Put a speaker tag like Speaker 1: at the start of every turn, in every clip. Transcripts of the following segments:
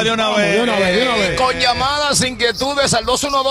Speaker 1: de una vez.
Speaker 2: Con llamadas, inquietudes al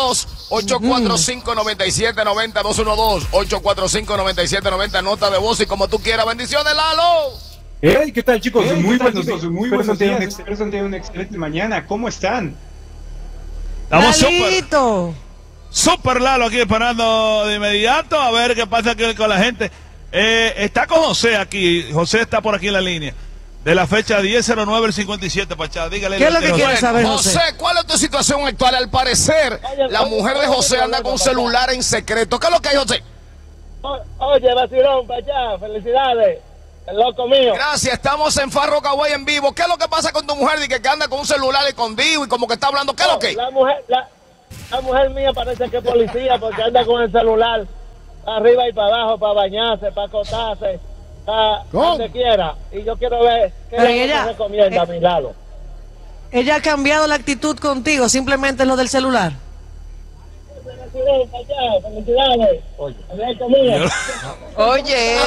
Speaker 2: 212-845-9790, 212-845-9790, nota de voz y como tú quieras. Bendiciones, Lalo.
Speaker 3: Hey, ¿qué tal, chicos? Muy buenos días. Espero que tengan una excelente mañana. ¿Cómo están?
Speaker 1: Estamos súper Lalo aquí esperando de inmediato a ver qué pasa aquí con la gente. Está con José aquí. José está por aquí en la línea. De la fecha 10-09 el 57, Pachá. Dígale.
Speaker 4: ¿Qué es lo que quiere saber,
Speaker 2: José? ¿Cuál es tu situación actual? Al parecer, la mujer de José anda con un celular en secreto. ¿Qué es lo que hay, José?
Speaker 5: Oye, vacilón, Pachá, felicidades. El loco mío.
Speaker 2: Gracias, estamos en Farro Caguay en vivo. ¿Qué es lo que pasa con tu mujer? Que anda con un celular escondido y como que está hablando. ¿Qué es lo que?
Speaker 5: La mujer mía parece que es policía porque anda con el celular arriba y para abajo, para bañarse, para acotarse, para donde quiera. Y yo quiero ver qué ella recomienda, mi Lalo.
Speaker 4: ¿Ella ha cambiado la actitud contigo? ¿Simplemente lo del celular?
Speaker 6: Oye,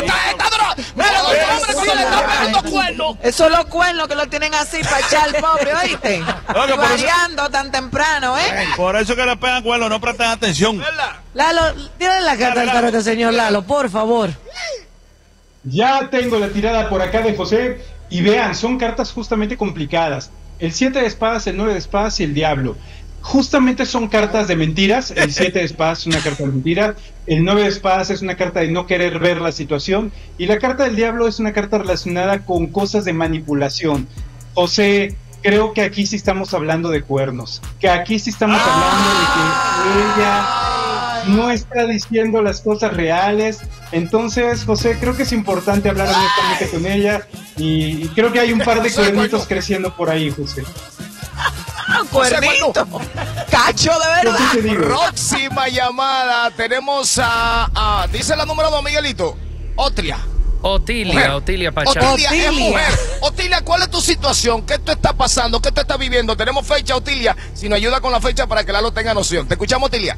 Speaker 6: eso es los cuernos que lo tienen así para echar al pobre, ¿oíste? Variando tan temprano,
Speaker 1: Por eso que le pegan cuernos, no prestan atención.
Speaker 4: Lalo, tírale la carta al tarot a este señor Lalo, por favor.
Speaker 3: Ya tengo la tirada por acá de José y vean, son cartas justamente complicadas. El 7 de espadas, el 9 de espadas y el diablo. Justamente son cartas de mentiras. El 7 de espadas es una carta de mentira, el 9 de espadas es una carta de no querer ver la situación y la carta del diablo es una carta relacionada con cosas de manipulación. José, creo que aquí sí estamos hablando de cuernos, que aquí sí estamos hablando de que ella no está diciendo las cosas reales. Entonces, José, creo que es importante hablar honestamente con ella y creo que hay un par de cuernitos creciendo por ahí, José.
Speaker 6: Cuernito, cacho de verdad.
Speaker 2: Próxima llamada, tenemos a dice la número 2, Miguelito. Otilia Pachá. Otilia es mujer. Otilia, ¿cuál es tu situación? ¿Qué te está pasando? ¿Qué te está viviendo? Tenemos fecha, Otilia. Si nos ayuda con la fecha para que Lalo tenga noción. Te escuchamos, Otilia.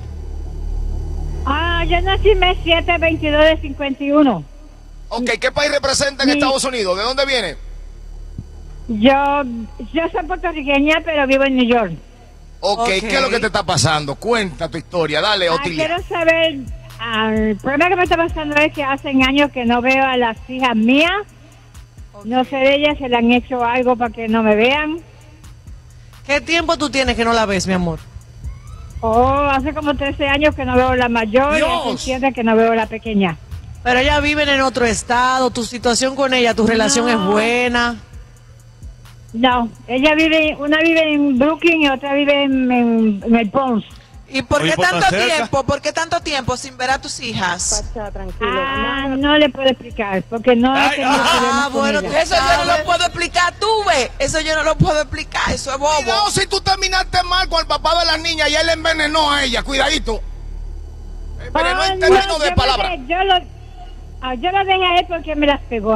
Speaker 7: Yo nací mes 7, 22 de 51.
Speaker 2: Ok, ¿qué país representa en Estados Unidos? ¿De dónde viene?
Speaker 7: Yo soy puertorriqueña, pero vivo en New York.
Speaker 2: Ok, ¿qué es lo que te está pasando? Cuenta tu historia, dale, Otilia.
Speaker 7: Quiero saber, el problema que me está pasando es que hace años que no veo a las hijas mías. No sé de ellas, se le han hecho algo para que no me vean.
Speaker 4: ¿Qué tiempo tú tienes que no la ves, mi amor?
Speaker 7: Hace como 13 años que no veo la mayor y hace 7 que no veo la pequeña.
Speaker 4: Pero ellas viven en otro estado, tu situación con ella, tu relación es buena.
Speaker 7: No, una vive en Brooklyn y otra vive en el Bronx.
Speaker 6: ¿Y por qué tanto tiempo? ¿Por qué tanto tiempo sin ver a tus hijas?
Speaker 7: Pacha, tranquilo. No le puedo explicar, porque no
Speaker 6: bueno, eso yo no lo puedo explicar, tú ves. Eso yo no lo puedo explicar, eso es bobo.
Speaker 2: Cuidado si tú terminaste mal con el papá de las niñas y él envenenó a ella, cuidadito. Pero no en términos de palabras.
Speaker 7: Yo lo dejé a él porque me las pegó.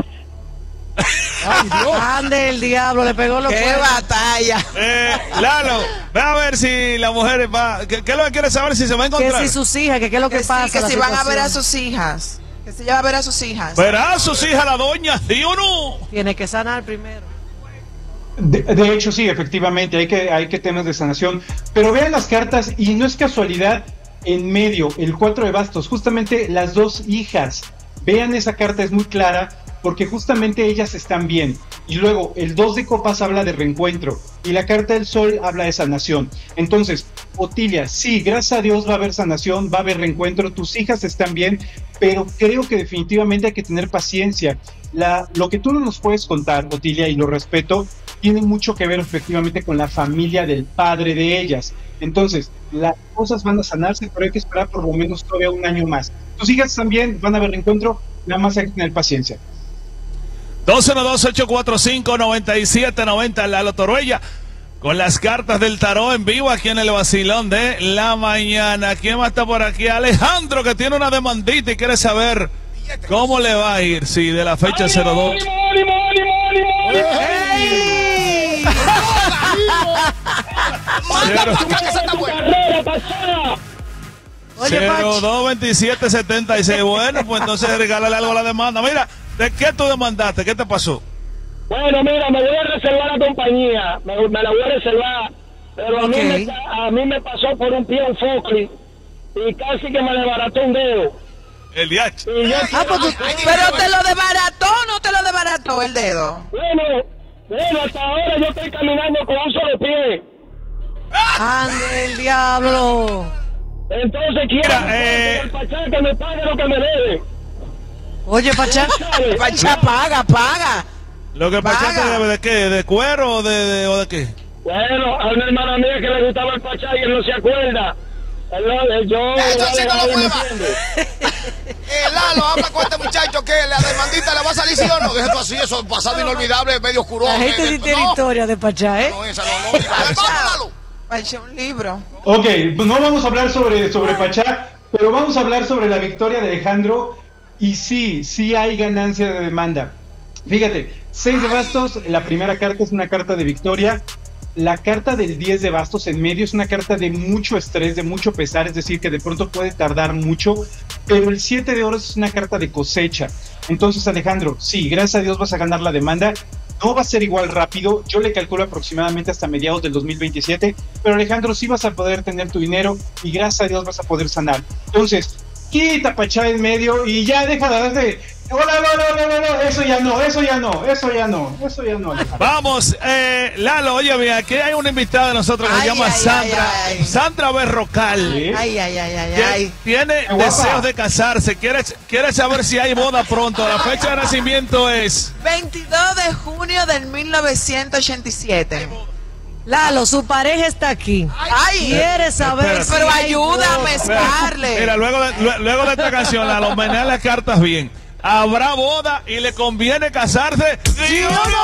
Speaker 4: Ande el diablo, le pegó los
Speaker 6: ¡Qué batalla!
Speaker 1: Lalo, ve a ver si la mujer va. ¿Qué es lo que quiere saber? Si se va a encontrar.
Speaker 4: Que si sus hijas, que qué es lo que pasa.
Speaker 6: Sí, que si van a ver a sus hijas. Que si ella va a ver a sus hijas.
Speaker 1: ¿Verá a sus hijas la doña? ¿Sí o no?
Speaker 4: Tiene que sanar primero.
Speaker 3: De hecho, sí, efectivamente, hay que temas de sanación. Pero vean las cartas y no es casualidad. En medio, el 4 de bastos, justamente las dos hijas. Vean esa carta, es muy clara. Porque justamente ellas están bien. Y luego el 2 de copas habla de reencuentro. Y la carta del sol habla de sanación. Entonces, Otilia, sí, gracias a Dios va a haber sanación, va a haber reencuentro. Tus hijas están bien. Pero creo que definitivamente hay que tener paciencia. Lo que tú no nos puedes contar, Otilia, y lo respeto, tiene mucho que ver efectivamente con la familia del padre de ellas. Entonces, las cosas van a sanarse, pero hay que esperar por lo menos todavía un año más. Tus hijas también van a haber reencuentro, nada más hay que tener paciencia.
Speaker 1: 212-845-9790, Lalo Toruella, con las cartas del tarot en vivo aquí en el vacilón de la mañana. ¿Quién más está por aquí? Alejandro, que tiene una demandita y quiere saber cómo le va a ir, sí, de la fecha 02. ¡Ey! 022776. Bueno, pues entonces regálale algo a la demanda. Mira, ¿de qué tú demandaste? ¿Qué te pasó?
Speaker 5: Bueno, mira, me voy a reservar la compañía, me la voy a reservar, pero a mí me pasó por un pie un Focli y casi que me desbarató un dedo.
Speaker 1: El DH.
Speaker 6: Pero te lo desbarató o no te lo desbarató el dedo.
Speaker 5: Bueno, hasta ahora yo estoy caminando con un solo pie.
Speaker 4: ¡Ande el diablo!
Speaker 5: Entonces quiero el Pachá que me pague lo que me debe.
Speaker 4: Oye, Pachá,
Speaker 6: Pachá, paga.
Speaker 1: ¿Lo que Pachá te debe de qué? ¿De cuero o de qué?
Speaker 5: Bueno, a una hermana mía que le gustaba el Pachá y él no se acuerda.
Speaker 2: Eso sí no lo mueva. Lalo, habla con este muchacho que la demandita le va a salir, ¿sí o no? Deja así, eso pasado inolvidable, medio oscuro.
Speaker 4: La gente sí tiene historia de Pachá, ¿eh?
Speaker 2: No, esa no. Vamos, Lalo.
Speaker 6: Pachá, un libro.
Speaker 3: Ok, no vamos a hablar sobre Pachá, pero vamos a hablar sobre la victoria de Alejandro. Y sí hay ganancia de demanda. Fíjate, 6 de bastos, la primera carta es una carta de victoria. La carta del 10 de bastos en medio es una carta de mucho estrés, de mucho pesar, es decir, que de pronto puede tardar mucho, pero el 7 de oros es una carta de cosecha. Entonces, Alejandro, sí, gracias a Dios vas a ganar la demanda. No va a ser igual rápido, yo le calculo aproximadamente hasta mediados del 2027, pero Alejandro, sí vas a poder tener tu dinero y gracias a Dios vas a poder sanar. Entonces, quita Pachá en medio y ya deja de darse. No, eso ya no. Alejandro.
Speaker 1: Vamos, Lalo, oye, mira, aquí hay una invitada de nosotros que se llama Sandra. Sandra Berrocal.
Speaker 6: Ay.
Speaker 1: Tiene deseos de casarse, quiere saber si hay boda pronto. La fecha de nacimiento es
Speaker 6: 22 de junio del 1987.
Speaker 4: Lalo, su pareja está aquí. Quiere saber si
Speaker 6: pero ayúdame, Scarlett.
Speaker 1: Mira, luego de esta canción, Lalo, menea las cartas bien. ¿Habrá boda y le conviene casarse? ¿Sí o no?